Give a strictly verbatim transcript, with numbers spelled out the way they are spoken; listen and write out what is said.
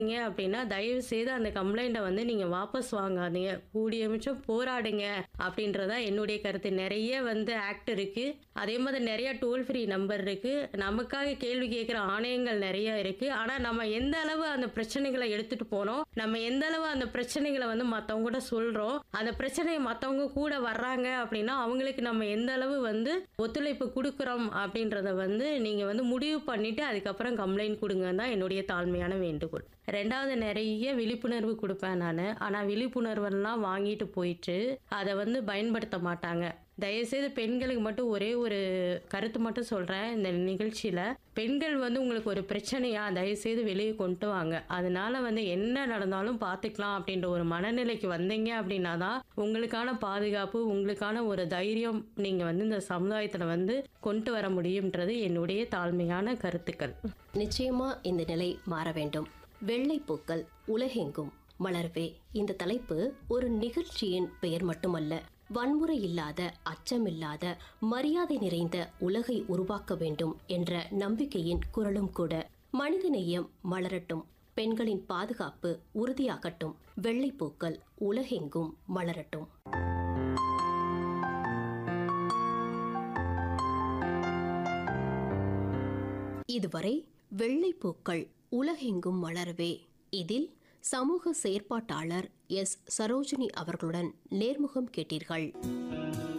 ங்க அப்படின்னா தயவு செய்து அந்த கம்ப்ளைண்ட்டை வந்து நீங்க வாபஸ் வாங்காதீங்க. கூடிய மிச்சம் போராடுங்க அப்படின்றதா என்னுடைய கருத்து. நிறைய வந்து ஆக்ட் இருக்கு. அதே மாதிரி நிறைய டோல் ஃப்ரீ நம்பர் இருக்கு. நமக்காக கேள்வி கேட்கிற ஆணையங்கள் நிறைய இருக்கு. ஆனா நம்ம எந்த அளவு அந்த பிரச்சனைகளை எடுத்துட்டு போனோம், நம்ம எந்த அளவு அந்த பிரச்சனைகளை வந்து மத்தவங்க கூட சொல்றோம், அந்த பிரச்சனையை மத்தவங்க கூட வர்றாங்க அப்படின்னா அவங்களுக்கு நம்ம எந்த அளவு வந்து ஒத்துழைப்பு கொடுக்குறோம் அப்படின்றத வந்து நீங்க வந்து முடிவு பண்ணிட்டு அதுக்கப்புறம் கம்ப்ளைண்ட் கொடுங்கன்னு தான் என்னுடைய தாழ்மையான வேண்டுகோள். ரெண்டாவது நிறைய விழிப்புணர்வு கொடுப்பேன் நானு. ஆனா விழிப்புணர்வெல்லாம் வாங்கிட்டு போயிட்டு அதை வந்து பயன்படுத்த மாட்டாங்க. தயவுசெய்து பெண்களுக்கு மட்டும் ஒரே ஒரு கருத்து மட்டும் சொல்றேன் இந்த நிகழ்ச்சியில. பெண்கள் வந்து உங்களுக்கு ஒரு பிரச்சனையா தயவுசெய்து வெளியே கொண்டு வாங்க. அதனால வந்து என்ன நடந்தாலும் பார்த்துக்கலாம் அப்படின்ற ஒரு மனநிலைக்கு வந்தீங்க அப்படின்னா தான் உங்களுக்கான பாதுகாப்பு, உங்களுக்கான ஒரு தைரியம் நீங்க வந்து இந்த சமுதாயத்துல வந்து கொண்டு வர முடியும்ன்றது என்னுடைய தாழ்மையான கருத்துக்கள். நிச்சயமா இந்த நிலை மாற வேண்டும். வெள்ளைப்பூக்கள் உலகெங்கும் மலர்வே. இந்த தலைப்பு ஒரு நிகழ்ச்சியின் பெயர் மட்டுமல்ல, வன்முறை இல்லாத, அச்சமில்லாத, மரியாதை நிறைந்த உலகை உருவாக்க வேண்டும் என்ற நம்பிக்கையின் குரலும் கூட. மனிதநேயம் மலரட்டும், பெண்களின் பாதுகாப்பு உறுதியாகட்டும், வெள்ளைப்பூக்கள் உலகெங்கும் மலரட்டும். இதுவரை வெள்ளைப்பூக்கள் உலகெங்கும் மலரவே இதில் சமூக செயற்பாட்டாளர் எஸ் சரோஜினி அவர்களுடன் நேர்முகம் கேட்டீர்கள்.